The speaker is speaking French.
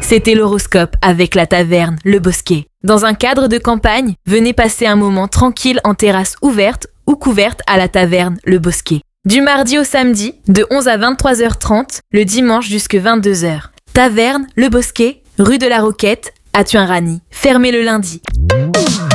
C'était l'horoscope avec la taverne Le Bosquet. Dans un cadre de campagne, venez passer un moment tranquille en terrasse ouverte ou couverte à la taverne Le Bosquet. Du mardi au samedi, de 11 à 23h30, le dimanche jusque 22h. Taverne Le Bosquet, rue de la Roquette, à Tuin-Rany. Fermé le lundi.